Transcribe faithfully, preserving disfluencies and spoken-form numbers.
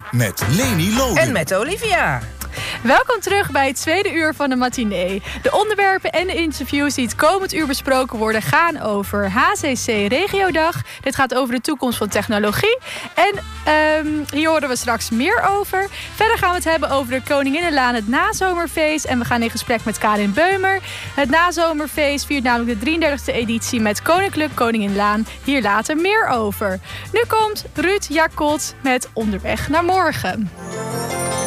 met Leni Loden. En met Olivia. Welkom terug bij het tweede uur van de matinee. De onderwerpen en de interviews die het komend uur besproken worden gaan over H C C Regiodag. Dit gaat over de toekomst van technologie. En um, hier horen we straks meer over. Verder gaan we het hebben over de Koninginnenlaan, het nazomerfeest. En we gaan in gesprek met Karin Beumer. Het nazomerfeest viert namelijk de drieëndertigste editie met Koninklijk Koninginnenlaan. Hier later meer over. Nu komt Ruud Jacot met Onderweg naar morgen.